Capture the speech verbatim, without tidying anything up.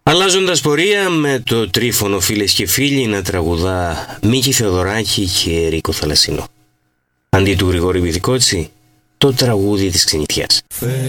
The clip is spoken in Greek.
Αλλάζοντας πορεία με το Τρίφωνο φίλες και φίλοι να τραγουδά Μίκη Θεοδωράκη και Ρίκο Θαλασσινό. Αντί του Γρηγόρη Βυθικότση, το τραγούδι της ξενιτιάς.